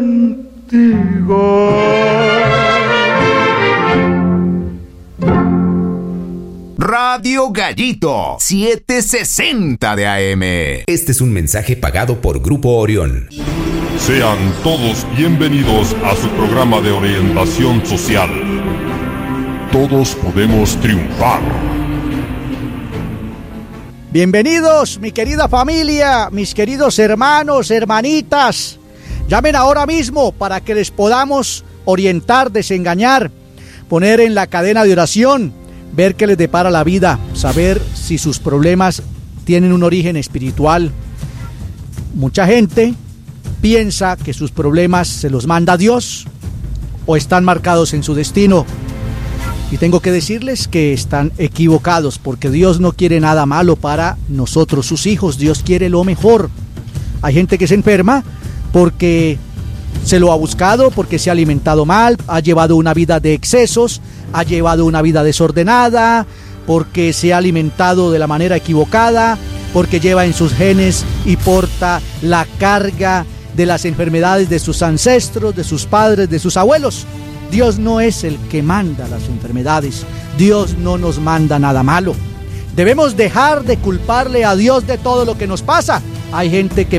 contigo. Radio Gallito 760 de AM. Este es un mensaje pagado por Grupo Orión. Sean todos bienvenidos a su programa de orientación social. Todos podemos triunfar. Bienvenidos, mi querida familia, mis queridos hermanos, hermanitas. Llamen ahora mismo para que les podamos orientar, desengañar, poner en la cadena de oración, ver qué les depara la vida, saber si sus problemas tienen un origen espiritual. Mucha gente piensa que sus problemas se los manda Dios o están marcados en su destino. Y tengo que decirles que están equivocados, porque Dios no quiere nada malo para nosotros, sus hijos. Dios quiere lo mejor. Hay gente que se enferma porque se lo ha buscado, porque se ha alimentado mal, ha llevado una vida de excesos, ha llevado una vida desordenada, porque se ha alimentado de la manera equivocada, porque lleva en sus genes y porta la carga de las enfermedades de sus ancestros, de sus padres, de sus abuelos. Dios no es el que manda las enfermedades. Dios no nos manda nada malo. Debemos dejar de culparle a Dios de todo lo que nos pasa. Hay gente que